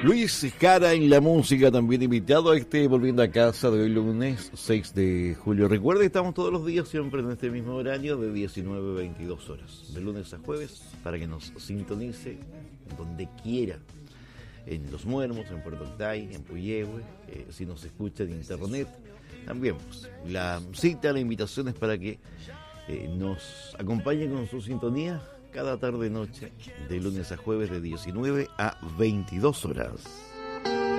Luis Jara en la música, también invitado a Volviendo a Casa de hoy lunes 6 de julio. Recuerda que estamos todos los días siempre en este mismo horario de 19 a 22 horas, de lunes a jueves, para que nos sintonice donde quiera, en Los Muermos, en Puerto Octay, en Puyehue, si nos escucha en internet. También pues, la cita, la invitación es para que nos acompañe con su sintonía cada tarde-noche, de lunes a jueves, de 19 a 22 horas.